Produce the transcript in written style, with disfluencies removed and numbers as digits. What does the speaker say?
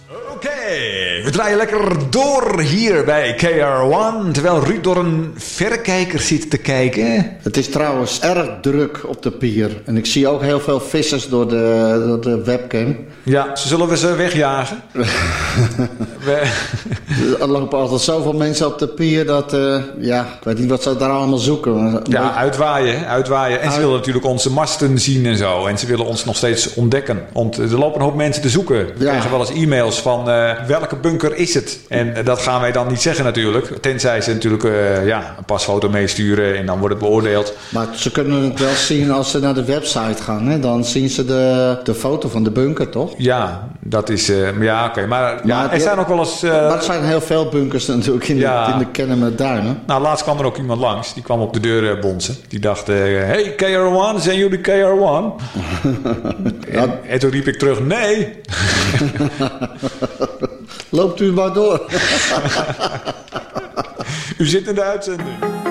Oké, we draaien lekker door hier bij KR1, terwijl Ruud door een verrekijker zit te kijken. Het is trouwens erg druk op de pier. En ik zie ook heel veel vissers door de webcam. Ja, zullen we ze wegjagen? Er lopen altijd zoveel mensen op de pier dat, ik weet niet wat ze daar allemaal zoeken. Ja, uitwaaien. En ze willen natuurlijk onze masten zien en zo. En ze willen ons nog steeds ontdekken. Want er lopen een hoop mensen te zoeken. We krijgen wel eens e-mails van welke bunker is het? En dat gaan wij dan niet zeggen natuurlijk. Tenzij ze natuurlijk een pasfoto meesturen en dan wordt het beoordeeld. Maar ze kunnen het wel zien als ze naar de website gaan. Hè? Dan zien ze de foto van de bunker, toch? Ja, dat is... oké. Maar er zijn ook wel eens... maar er zijn heel veel bunkers natuurlijk in de Kennemerduinen. Nou, laatst kwam er ook iemand langs. Die kwam op de deur bonzen. Die dacht, hey KR1, zijn jullie KR1? en toen riep ik terug, nee. Loopt u maar door. U zit in de uitzending.